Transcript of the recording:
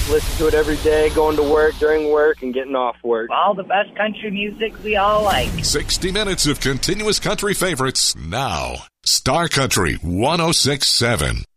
Listen to it every day, going to work, during work, and getting off work. All the best country music we all like. 60 minutes of continuous country favorites now. Star Country 106.7.